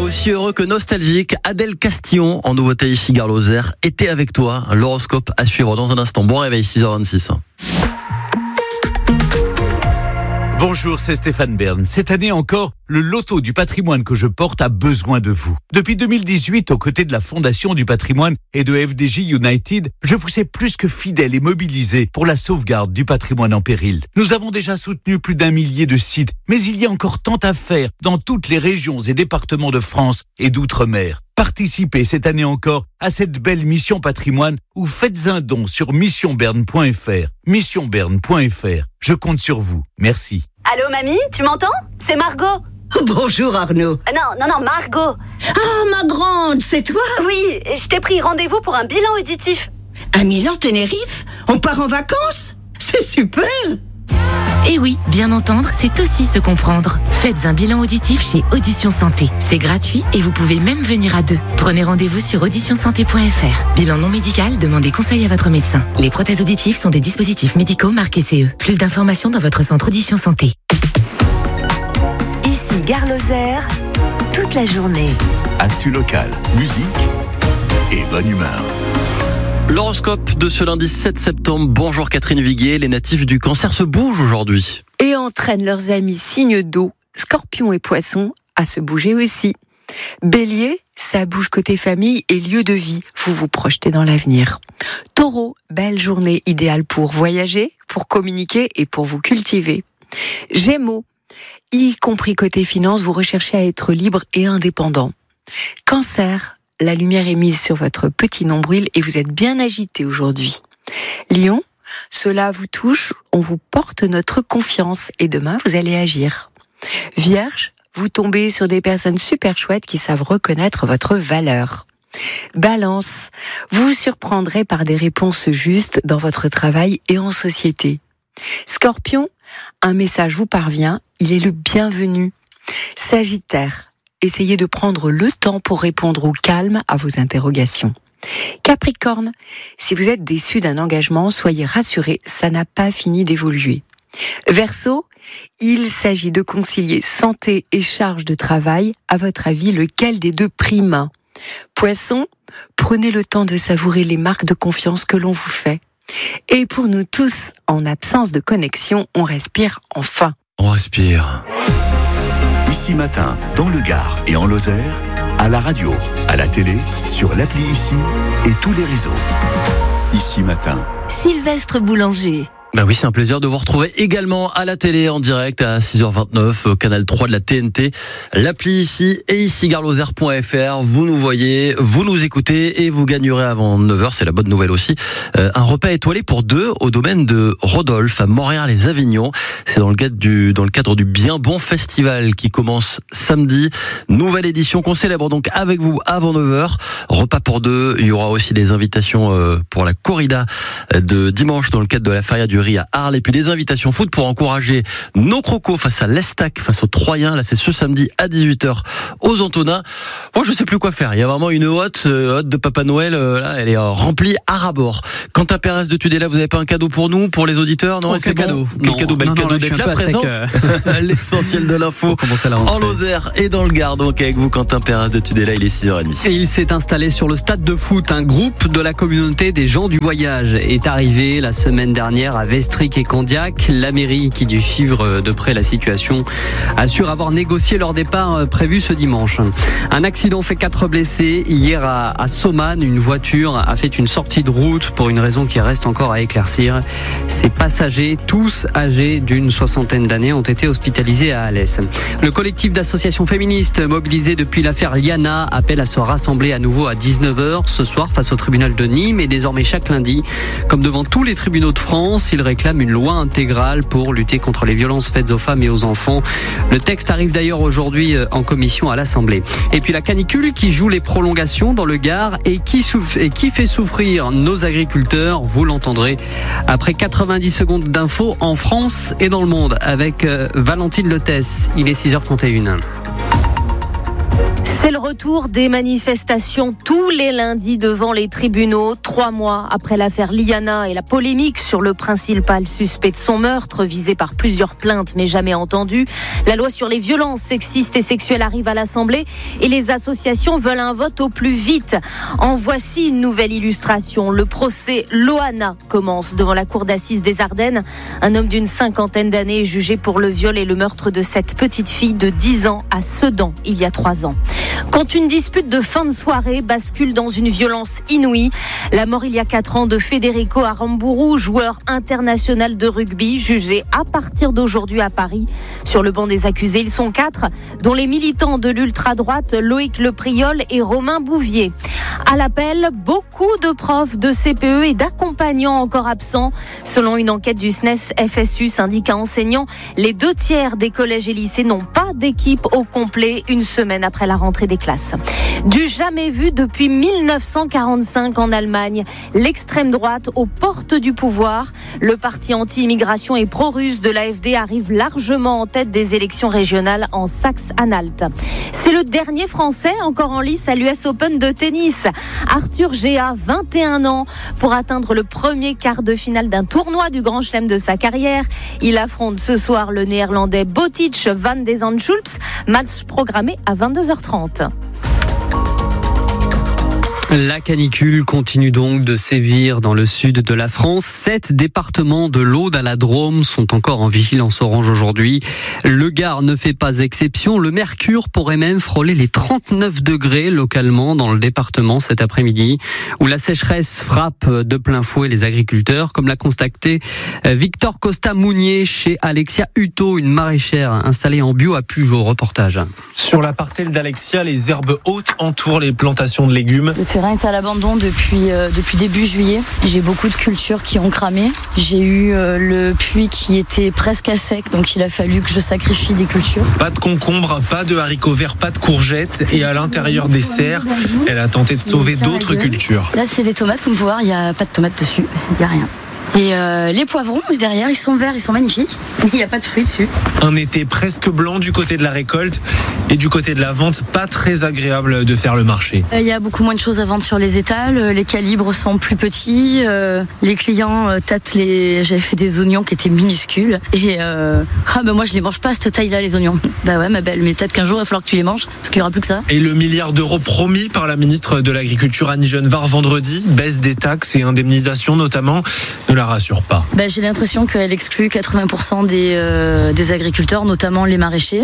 Aussi heureux que nostalgique, Adèle Castillon, en nouveauté ici Gare Lozère, était avec toi. L'horoscope à suivre dans un instant. Bon réveil, 6h26. Bonjour, c'est Stéphane Bern. Cette année encore, le loto du patrimoine que je porte a besoin de vous. Depuis 2018, aux côtés de la Fondation du patrimoine et de FDJ United, je vous sais plus que fidèle et mobilisé pour la sauvegarde du patrimoine en péril. Nous avons déjà soutenu plus d'1 millier de sites, mais il y a encore tant à faire dans toutes les régions et départements de France et d'outre-mer. Participez cette année encore à cette belle mission patrimoine ou faites un don sur missionberne.fr. Missionberne.fr. Je compte sur vous. Merci. Allô mamie, tu m'entends? C'est Margot. Bonjour Arnaud. Non, Margot. Ah, ma grande, c'est toi? Oui, je t'ai pris rendez-vous pour un bilan auditif. À Milan-Tenerife? On part en vacances? C'est super! Eh oui, bien entendre, c'est aussi se comprendre. Faites un bilan auditif chez Audition Santé. C'est gratuit et vous pouvez même venir à deux. Prenez rendez-vous sur auditionsanté.fr. Bilan non médical, demandez conseil à votre médecin. Les prothèses auditives sont des dispositifs médicaux marqués CE. Plus d'informations dans votre centre Audition Santé. Ici Gare Lozère, toute la journée. Actu locale, musique et bonne humeur. L'horoscope de ce lundi 7 septembre. Bonjour Catherine Viguier, les natifs du Cancer se bougent aujourd'hui. Et entraînent leurs amis signes d'eau, Scorpions et Poissons, à se bouger aussi. Bélier, ça bouge côté famille et lieu de vie, vous vous projetez dans l'avenir. Taureau, belle journée idéale pour voyager, pour communiquer et pour vous cultiver. Gémeaux, y compris côté finance, vous recherchez à être libre et indépendant. Cancer, la lumière est mise sur votre petit nombril et vous êtes bien agité aujourd'hui. Lion, cela vous touche, on vous porte notre confiance et demain vous allez agir. Vierge, vous tombez sur des personnes super chouettes qui savent reconnaître votre valeur. Balance, vous vous surprendrez par des réponses justes dans votre travail et en société. Scorpion, un message vous parvient, il est le bienvenu. Sagittaire, essayez de prendre le temps pour répondre au calme à vos interrogations. Capricorne, si vous êtes déçu d'un engagement, soyez rassurés, ça n'a pas fini d'évoluer. Verseau, il s'agit de concilier santé et charge de travail. À votre avis, lequel des deux prime? Poisson, prenez le temps de savourer les marques de confiance que l'on vous fait. Et pour nous tous, en absence de connexion, on respire enfin. On respire. Ici Matin, dans le Gard et en Lozère, à la radio, à la télé, sur l'appli Ici et tous les réseaux. Ici Matin. Sylvestre Boulanger. Ben oui, c'est un plaisir de vous retrouver également à la télé en direct à 6h29, canal 3 de la TNT, l'appli Ici et ici garlozère.fr. Vous nous voyez, vous nous écoutez et vous gagnerez avant 9h, c'est la bonne nouvelle aussi, un repas étoilé pour deux au domaine de Rodolphe à Montréal-les-Avignon. C'est dans le cadre du Bien Bon Festival qui commence samedi. Nouvelle édition qu'on célèbre donc avec vous avant 9h. Repas pour deux, il y aura aussi des invitations pour la corrida de dimanche dans le cadre de la Feria du Riz à Arles et puis des invitations foot pour encourager nos crocos face à l'Estac, face aux Troyens. Là, c'est ce samedi à 18h aux Antonins. Moi, je sais plus quoi faire. Il y a vraiment une hotte de Papa Noël. Là, elle est remplie à ras-bord. Quentin Pérez de Tudela, vous avez pas un cadeau pour nous, pour les auditeurs? Non, c'est cadeau. Quel cadeau? Bel cadeau d'être là présent. L'essentiel de l'info en Lozère et dans le Gard. Donc avec vous, Quentin Pérez de Tudela, il est 6h30. Et il s'est installé sur le stade de foot. Un groupe de la communauté des gens du voyage est arrivé la semaine dernière à Vestric et Condiac. La mairie, qui dut suivre de près la situation, assure avoir négocié leur départ prévu ce dimanche. Un accident fait 4 blessés. Hier à Soman, une voiture a fait une sortie de route pour une raison qui reste encore à éclaircir. Ces passagers, tous âgés d'une 60aine d'années, ont été hospitalisés à Alès. Le collectif d'associations féministes mobilisé depuis l'affaire Liana appelle à se rassembler à nouveau à 19h ce soir face au tribunal de Nîmes et désormais chaque lundi. Comme devant tous les tribunaux de France, il réclame une loi intégrale pour lutter contre les violences faites aux femmes et aux enfants. Le texte arrive d'ailleurs aujourd'hui en commission à l'Assemblée. Et puis la canicule qui joue les prolongations dans le Gard et qui fait souffrir nos agriculteurs, vous l'entendrez après 90 secondes d'infos en France et dans le monde avec Valentine Letès. Il est 6h31. C'est le retour des manifestations tous les lundis devant les tribunaux. 3 mois après l'affaire Liana et la polémique sur le principal suspect de son meurtre, visé par plusieurs plaintes mais jamais entendu. La loi sur les violences sexistes et sexuelles arrive à l'Assemblée et les associations veulent un vote au plus vite. En voici une nouvelle illustration. Le procès Loana commence devant la cour d'assises des Ardennes. Un homme d'une 50aine d'années est jugé pour le viol et le meurtre de cette petite fille de 10 ans à Sedan il y a 3 ans. Quand une dispute de fin de soirée bascule dans une violence inouïe, la mort il y a 4 ans de Federico Aramburu, joueur international de rugby, jugé à partir d'aujourd'hui à Paris. Sur le banc des accusés, ils sont 4, dont les militants de l'ultra-droite Loïc Lepriol et Romain Bouvier. À l'appel, beaucoup de profs de CPE et d'accompagnants encore absents. Selon une enquête du SNES FSU, syndicat enseignant, les 2/3 des collèges et lycées n'ont pas d'équipe au complet une semaine après la rentrée des classes. Du jamais vu depuis 1945 en Allemagne. L'extrême droite aux portes du pouvoir. Le parti anti-immigration et pro-russe de l'AfD arrive largement en tête des élections régionales en Saxe-Anhalt. C'est le dernier Français encore en lice à l'US Open de tennis. Arthur Géa, 21 ans, pour atteindre le premier quart de finale d'un tournoi du Grand Chelem de sa carrière. Il affronte ce soir le néerlandais Botic van de Zandschulp, match programmé à 22h30. La canicule continue donc de sévir dans le sud de la France. 7 départements de l'Aude à la Drôme sont encore en vigilance orange aujourd'hui. Le Gard ne fait pas exception. Le mercure pourrait même frôler les 39 degrés localement dans le département cet après-midi, où la sécheresse frappe de plein fouet les agriculteurs, comme l'a constaté Victor Costa-Mounier chez Alexia Hutto, une maraîchère installée en bio à Pugeot. Reportage. Sur la parcelle d'Alexia, les herbes hautes entourent les plantations de légumes. Le terrain est à l'abandon depuis début juillet. J'ai beaucoup de cultures qui ont cramé. J'ai eu le puits qui était presque à sec, donc il a fallu que je sacrifie des cultures. Pas de concombre, pas de haricots verts, pas de courgettes. Et à l'intérieur des serres, elle a tenté de sauver d'autres cultures. Là, c'est des tomates, comme vous pouvez voir, il n'y a pas de tomates dessus, il n'y a rien. Et les poivrons derrière, ils sont verts, ils sont magnifiques, mais il n'y a pas de fruits dessus. Un été presque blanc du côté de la récolte et du côté de la vente, pas très agréable de faire le marché. Il y a beaucoup moins de choses à vendre sur les étals, les calibres sont plus petits, les clients tâtent J'avais fait des oignons qui étaient minuscules et moi je les mange pas à cette taille-là, les oignons. Bah ouais ma belle, mais peut-être qu'un jour il va falloir que tu les manges parce qu'il n'y aura plus que ça. Et le milliard d'euros promis par la ministre de l'Agriculture Annie Genevard vendredi, baisse des taxes et indemnisations notamment, ne la rassure pas. J'ai l'impression qu'elle exclut 80% des agriculteurs, notamment les maraîchers.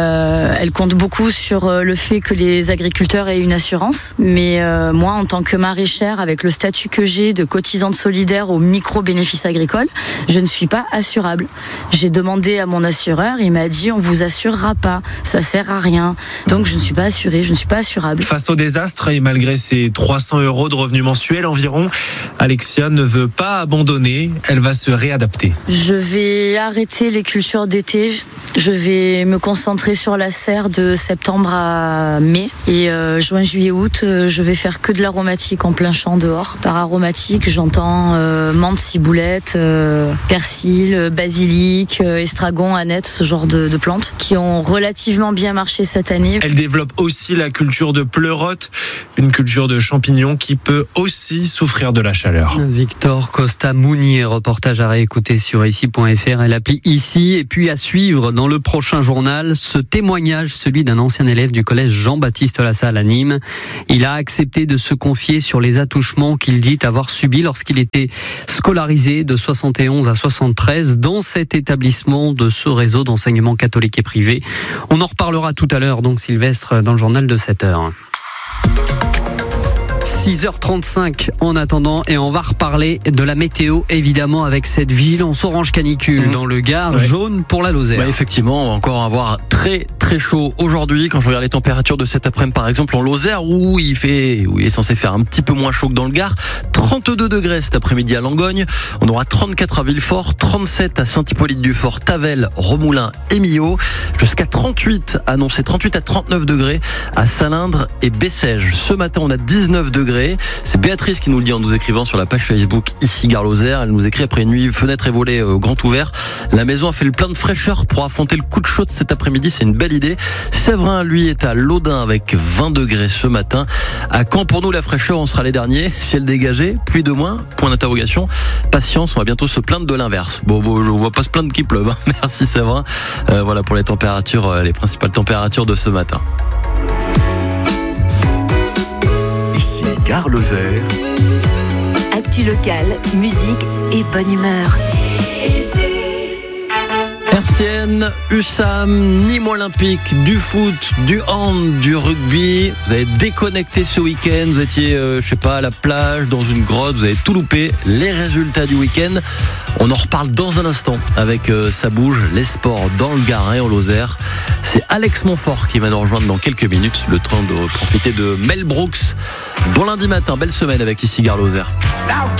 Elle compte beaucoup sur le fait que les agriculteurs aient une assurance, mais moi en tant que maraîchère, avec le statut que j'ai de cotisante solidaire aux micro-bénéfices agricoles, je ne suis pas assurable. J'ai demandé à mon assureur, il m'a dit on vous assurera pas, ça sert à rien. Donc je ne suis pas assurée, je ne suis pas assurable. Face au désastre et malgré ses 300 € de revenus mensuels environ, Alexia ne veut pas abandonner. Elle va se réadapter. Je vais arrêter les cultures d'été. Je vais me concentrer sur la serre de septembre à mai. Et juin, juillet, août, je vais faire que de l'aromatique en plein champ dehors. Par aromatique, j'entends menthe, ciboulette, persil, basilic, estragon, aneth, ce genre de plantes qui ont relativement bien marché cette année. Elle développe aussi la culture de pleurote, une culture de champignons qui peut aussi souffrir de la chaleur. Victor Costa-Mounier, reportage à réécouter sur ici.fr et l'appli Ici. Et puis à suivre dans le prochain journal, ce témoignage, celui d'un ancien élève du collège Jean-Baptiste Lassalle à Nîmes. Il a accepté de se confier sur les attouchements qu'il dit avoir subis lorsqu'il était scolarisé de 71 à 73 dans cet établissement de ce réseau d'enseignement catholique et privé. On en reparlera tout à l'heure, donc Sylvestre, dans le journal de 7h. 6h35 en attendant, et on va reparler de la météo évidemment avec cette vigilance orange canicule dans le Gard, jaune pour la Lozère. Effectivement, on va encore avoir très très chaud aujourd'hui. Quand je regarde les températures de cet après-midi par exemple en Lozère où il est censé faire un petit peu moins chaud que dans le Gard, 32 degrés cet après-midi à Langogne, on aura 34 à Villefort, 37 à Saint-Hippolyte-du-Fort, Tavel, Remoulins et Millau, jusqu'à 38 annoncé, 38 à 39 degrés à Salindre et Bessèges. Ce matin on a 19 degrés. C'est Béatrice qui nous le dit en nous écrivant sur la page Facebook Ici Gare Lozère. Elle nous écrit après une nuit fenêtre et volets grand ouvert. La maison a fait le plein de fraîcheur pour affronter le coup de chaud de cet après-midi. C'est une belle idée. idée. Séverin, lui, est à Laudun avec 20 degrés ce matin. À Caen, pour nous, la fraîcheur, on sera les derniers. Ciel dégagé, pluie de moins, point d'interrogation. Patience, on va bientôt se plaindre de l'inverse. Bon, on va pas se plaindre qu'il pleuve. Merci Séverin. Voilà pour les températures, les principales températures de ce matin. Ici, Gare Lozère. Actu locale, musique et bonne humeur. RCN, USAM, Nîmes Olympique, du foot, du hand, du rugby. Vous avez déconnecté ce week-end. Vous étiez, à la plage, dans une grotte. Vous avez tout loupé. Les résultats du week-end. On en reparle dans un instant avec Ça bouge, les sports dans le Gard et en Lozère. C'est Alex Montfort qui va nous rejoindre dans quelques minutes. Le temps de profiter de Mel Brooks. Bon lundi matin, belle semaine avec Ici Gare Lozère.